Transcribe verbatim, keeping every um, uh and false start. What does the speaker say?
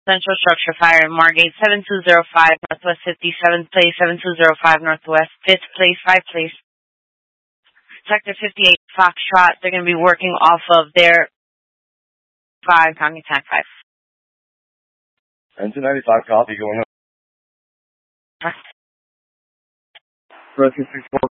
Central Structure Fire in Margate, seven two zero five Northwest fifty-seventh Place, seven two zero five Northwest fifth Place, five Place. Sector fifty-eight Foxtrot, they're going to be working off of their five, County Attack five. N two ninety-five, copy, going up. Huh? Rescue six four